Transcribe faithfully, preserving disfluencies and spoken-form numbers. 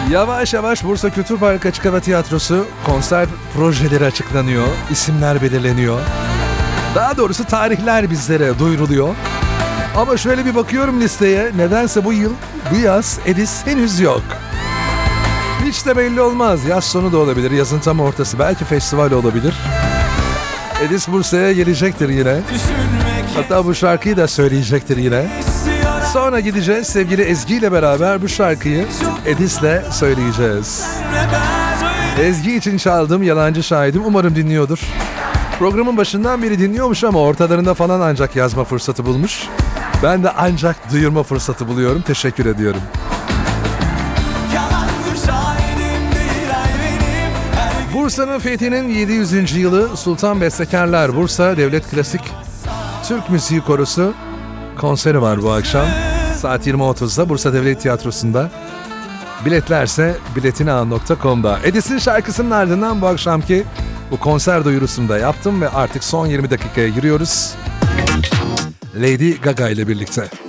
Yavaş yavaş Bursa Kültür Parkı Açık Hava Tiyatrosu konser projeleri açıklanıyor. İsimler belirleniyor. Daha doğrusu tarihler bizlere duyuruluyor. Ama şöyle bir bakıyorum listeye. Nedense bu yıl, bu yaz Edis henüz yok. Hiç de belli olmaz. Yaz sonu da olabilir. Yazın tam ortası. Belki festival olabilir. Edis Bursa'ya gelecektir yine. Hatta bu şarkıyı da söyleyecektir yine. Sonra gideceğiz sevgili Ezgi ile beraber bu şarkıyı Edis'le söyleyeceğiz. Ezgi için çaldığım Yalancı Şahidim, umarım dinliyordur. Programın başından beri dinliyormuş ama ortalarında falan ancak yazma fırsatı bulmuş. Ben de ancak duyurma fırsatı buluyorum. Teşekkür ediyorum. Bursa'nın fethinin yedi yüzüncü yılı Sultan Bestekarlar Bursa Devlet Klasik Türk Müziği Korosu konseri var bu akşam. Saat yirmi otuzda Bursa Devlet Tiyatrosu'nda. Biletlerse biletina nokta com'da. Edis'in şarkısının ardından bu akşamki bu konser duyurusunu da yaptım ve artık son yirmi dakikaya giriyoruz. Lady Gaga ile birlikte.